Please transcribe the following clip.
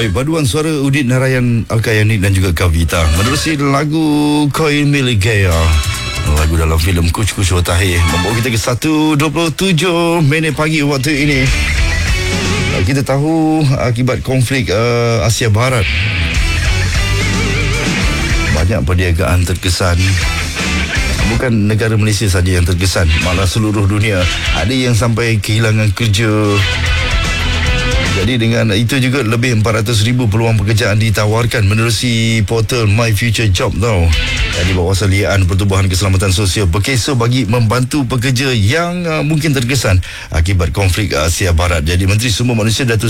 Baik, paduan suara Udit Narayan, Alkayani dan juga Kavita menerusi lagu Koi Milik Gaya, lagu dalam filem Kuch Kuch Tahir, membawa kita ke 1:27 minit pagi waktu ini. Kita tahu akibat konflik Asia Barat, banyak perniagaan terkesan. Bukan negara Malaysia saja yang terkesan, malah seluruh dunia. Ada yang sampai kehilangan kerja. Jadi dengan itu juga lebih 400,000 peluang pekerjaan ditawarkan menerusi portal My Future Job tau. Jadi Bawasal Liaan Pertubuhan Keselamatan Sosial berkesah bagi membantu pekerja yang mungkin terkesan akibat konflik Asia Barat. Jadi Menteri Sumber Manusia Datuk